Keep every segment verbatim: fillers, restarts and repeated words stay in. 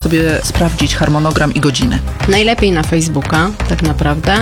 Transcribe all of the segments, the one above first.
sobie sprawdzić harmonogram i godziny? Najlepiej na Facebooka, tak naprawdę.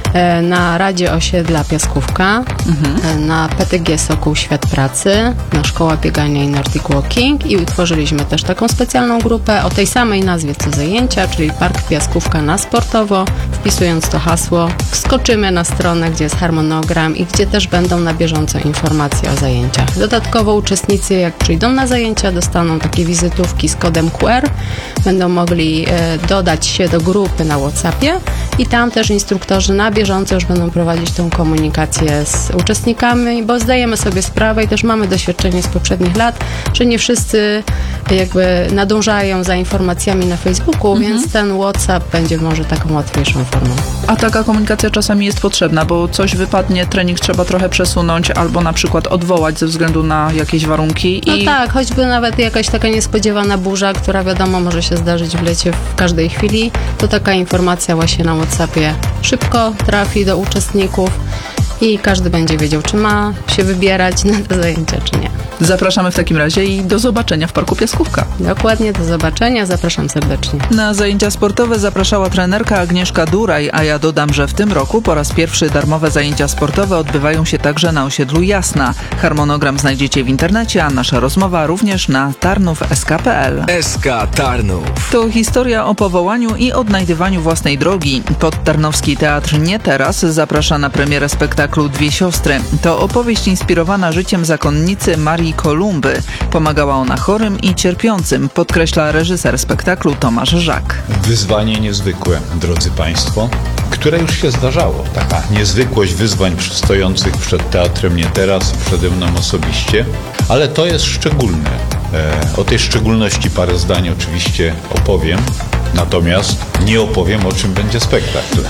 Na Radzie Osiedla Piaskówka, mhm. na P T G Sokół Świat Pracy, na Szkoła Biegania i Nordic Walking i utworzyliśmy też taką specjalną grupę o tej samej nazwie co zajęcia, czyli Park Piaskówka na sportowo. Wpisując to hasło, wskoczymy na stronę, gdzie jest harmonogram i gdzie też będą na bieżąco informacje o zajęciach. Dodatkowo uczestnicy, jak przyjdą na zajęcia, dostaną takie wizytówki z kodem Q R, będą mogli e, dodać się do grupy na WhatsAppie i tam też instruktorzy na bieżąco już będą prowadzić tą komunikację z uczestnikami, bo zdajemy sobie sprawę i też mamy doświadczenie z poprzednich lat, że nie wszyscy jakby nadążają za informacjami na Facebooku, mhm. więc ten WhatsApp będzie może taką łatwiejszą formą. A taka komunikacja czasami jest potrzebna, bo coś wypadnie, trening trzeba trochę przesunąć albo na przykład odwołać ze względu na jakieś warunki. No i... tak, choćby nawet jakaś taka niespodziewana burza, która wiadomo może się zdarzyć w lecie w każdej chwili, to taka informacja właśnie na WhatsAppie szybko trafi do uczestników i każdy będzie wiedział, czy ma się wybierać na te zajęcia, czy nie. Zapraszamy w takim razie i do zobaczenia w Parku Piaskówka. Dokładnie, do zobaczenia. Zapraszam serdecznie. Na zajęcia sportowe zapraszała trenerka Agnieszka Duraj, a ja dodam, że w tym roku po raz pierwszy darmowe zajęcia sportowe odbywają się także na osiedlu Jasna. Harmonogram znajdziecie w internecie, a nasza rozmowa również na tarnów kropka s k kropka p l. S K Tarnów. To historia o powołaniu i odnajdywaniu własnej drogi. Podtarnowski Teatr Nie Teraz zaprasza na premierę spektaklu Dwie siostry. To opowieść inspirowana życiem zakonnicy Marii Kolumby. Pomagała ona chorym i cierpiącym, podkreśla reżyser spektaklu Tomasz Żak. Wyzwanie niezwykłe, drodzy Państwo, które już się zdarzało. Taka niezwykłość wyzwań stojących przed Teatrem Nie Teraz, przede mną osobiście, ale to jest szczególne. E, o tej szczególności parę zdań oczywiście opowiem, natomiast nie opowiem, o czym będzie spektakl,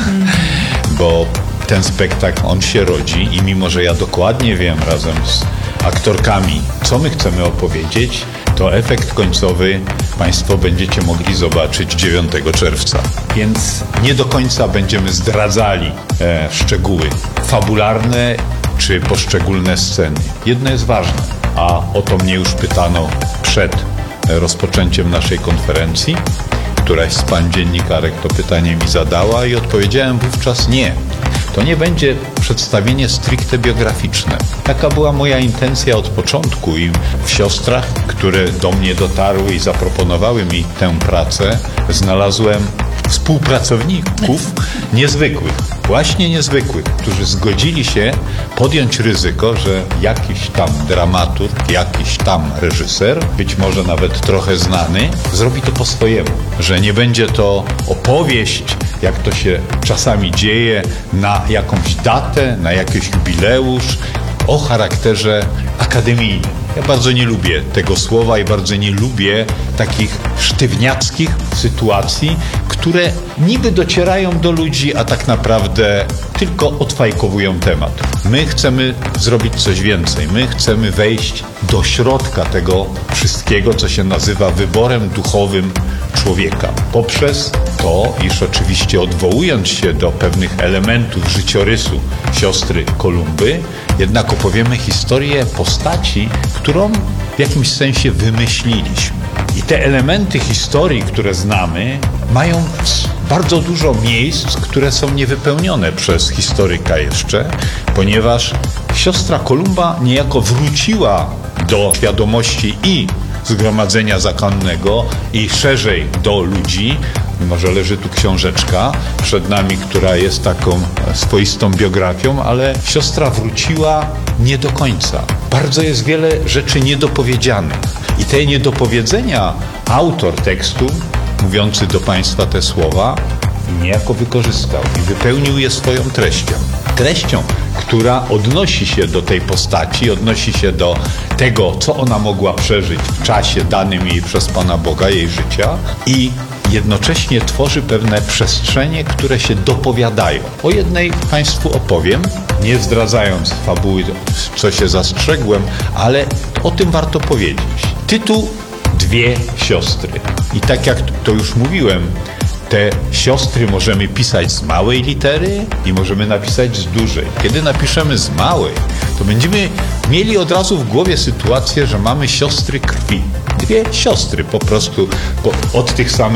bo ten spektakl, on się rodzi i mimo, że ja dokładnie wiem razem z aktorkami, co my chcemy opowiedzieć, to efekt końcowy Państwo będziecie mogli zobaczyć dziewiątego czerwca. Więc nie do końca będziemy zdradzali e, szczegóły fabularne czy poszczególne sceny. Jedno jest ważne, a o to mnie już pytano przed rozpoczęciem naszej konferencji. Któraś z pań dziennikarek to pytanie mi zadała i odpowiedziałem wówczas nie. To nie będzie przedstawienie stricte biograficzne. Taka była moja intencja od początku i w Siostrach, które do mnie dotarły i zaproponowały mi tę pracę, znalazłem współpracowników niezwykłych, właśnie niezwykłych, którzy zgodzili się podjąć ryzyko, że jakiś tam dramaturg, jakiś tam reżyser, być może nawet trochę znany, zrobi to po swojemu, że nie będzie to opowieść, jak to się czasami dzieje, na jakąś datę, na jakiś jubileusz, o charakterze akademijnym. Ja bardzo nie lubię tego słowa i bardzo nie lubię takich sztywniackich sytuacji, które niby docierają do ludzi, a tak naprawdę tylko odfajkowują temat. My chcemy zrobić coś więcej. My chcemy wejść do środka tego wszystkiego, co się nazywa wyborem duchowym człowieka. Poprzez to, iż oczywiście odwołując się do pewnych elementów życiorysu siostry Kolumby, jednak opowiemy historię postaci, którą w jakimś sensie wymyśliliśmy. I te elementy historii, które znamy, mają bardzo dużo miejsc, które są niewypełnione przez historyka jeszcze, ponieważ siostra Kolumba niejako wróciła do świadomości i Zgromadzenia Zakonnego i szerzej do ludzi. Może leży tu książeczka przed nami, która jest taką swoistą biografią, ale siostra wróciła nie do końca. Bardzo jest wiele rzeczy niedopowiedzianych. I te niedopowiedzenia autor tekstu, mówiący do Państwa te słowa, niejako wykorzystał i wypełnił je swoją treścią. Treścią, która odnosi się do tej postaci, odnosi się do tego, co ona mogła przeżyć w czasie danym jej przez Pana Boga, jej życia i jednocześnie tworzy pewne przestrzenie, które się dopowiadają. O jednej Państwu opowiem, nie zdradzając fabuły, co się zastrzegłem, ale o tym warto powiedzieć. Tytuł Dwie siostry. I tak jak to już mówiłem, te siostry możemy pisać z małej litery i możemy napisać z dużej. Kiedy napiszemy z małej, to będziemy mieli od razu w głowie sytuację, że mamy siostry krwi. Dwie siostry po prostu po, od tych samych